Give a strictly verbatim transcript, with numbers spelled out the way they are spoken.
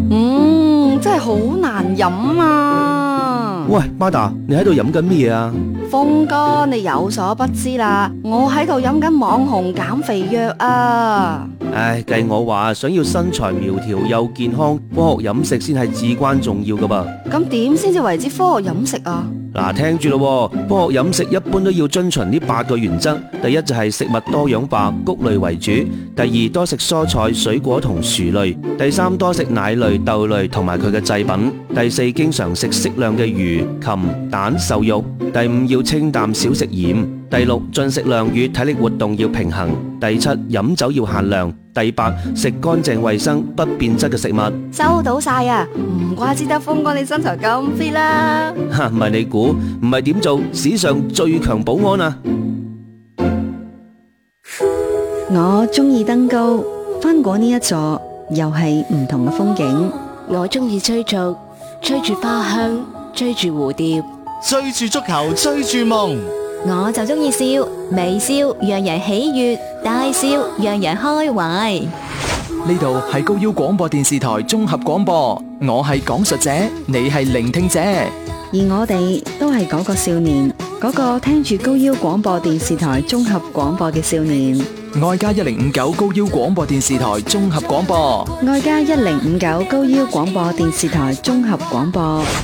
嗯，真係好難飲啊！ 喂，巴達，你喺度飲緊乜嘢啊？ 峰哥，你有所不知啦，我喺度飲緊網紅減肥藥啊！ 唉，計我話，想要身材苗條又健康，科學飲食先係至關重要噶噃。 咁點先至為之科學飲食啊？ 嗱，聽住咯，科學飲食一般都要遵循呢八個原則。第一就係食物多樣化，穀類為主；第二多食蔬菜、水果同薯類；第三多食奶類、豆類同埋佢嘅製品；第四經常食適量嘅魚、禽、蛋、瘦肉；第五要清淡少食鹽；第六進食量與體力活動要平衡；第七飲酒要限量；第八食乾淨衛生不變質嘅食物。 收到晒啊！唔怪之得峰哥你身材咁 fit 啦。 哈，唔係你估，唔係點做史上最強保安啊！ 我中意登高，翻過呢一座又係唔同嘅風景。 我中意追逐，追住花香，追住蝴蝶， 追住足球，追住夢。 我就中意笑，微笑讓人喜悅，大笑讓人開懷。 呢度係高腰廣播電視台綜合廣播，我係講述者，你係聆聽者， 而我哋都係嗰個少年，嗰個聽住高腰廣播電視台綜合廣播嘅少年。 愛加一零五九高腰廣播電視台綜合廣播， 愛加一零五九高腰廣播電視台綜合廣播。